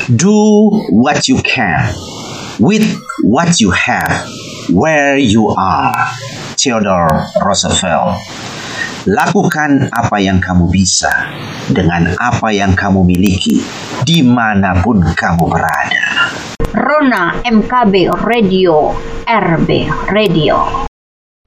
Do what you can with what you have where you are. Theodore Roosevelt. Lakukan apa yang kamu bisa dengan apa yang kamu miliki dimanapun kamu berada. Rona MKB Radio, RB Radio.